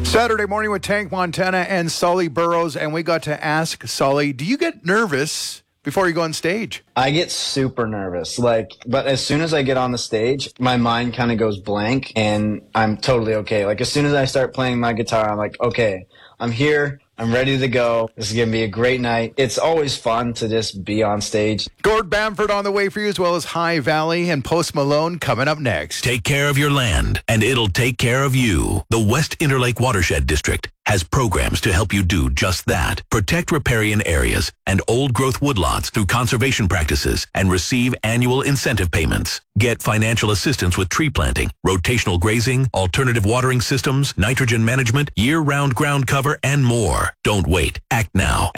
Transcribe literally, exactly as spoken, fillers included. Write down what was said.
Saturday morning with Tank Montana and Sully Burrows, and we got to ask Sully, do you get nervous before you go on stage? I get super nervous, like, but as soon as I get on the stage, my mind kind of goes blank, and I'm totally okay. Like, as soon as I start playing my guitar, I'm like, okay, I'm here. I'm ready to go. This is going to be a great night. It's always fun to just be on stage. Gord Bamford on the way for you, as well as High Valley and Post Malone coming up next. Take care of your land, and it'll take care of you. The West Interlake Watershed District has programs to help you do just that. Protect riparian areas and old-growth woodlots through conservation practices and receive annual incentive payments. Get financial assistance with tree planting, rotational grazing, alternative watering systems, nitrogen management, year-round ground cover, and more. Don't wait. Act now.